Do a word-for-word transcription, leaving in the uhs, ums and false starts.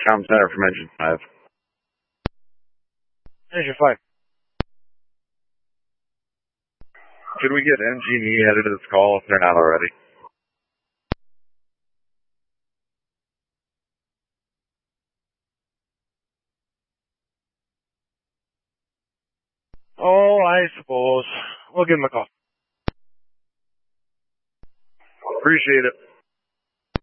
Town Center from Engine five. Engine five. Could we get N G and E headed to this call if they're not already? Oh, I suppose. We'll give him a call. Appreciate it.